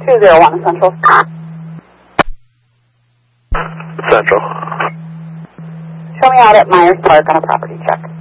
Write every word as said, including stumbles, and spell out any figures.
two zero one Central. Central. Show me out at Myers Park on a property check.